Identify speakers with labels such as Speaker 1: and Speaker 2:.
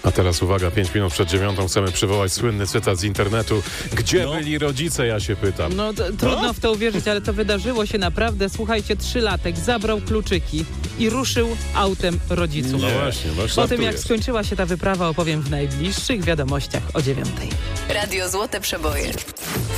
Speaker 1: A teraz uwaga, 5 minut przed 9 chcemy przywołać słynny cytat z internetu. Gdzie byli rodzice, ja się pytam.
Speaker 2: No trudno w to uwierzyć, ale to wydarzyło się naprawdę. Słuchajcie, 3-latek zabrał kluczyki i ruszył autem rodziców.
Speaker 1: No właśnie,
Speaker 2: O tym, jak skończyła się ta wyprawa, opowiem w najbliższych wiadomościach o 9:00.
Speaker 3: Radio Złote Przeboje.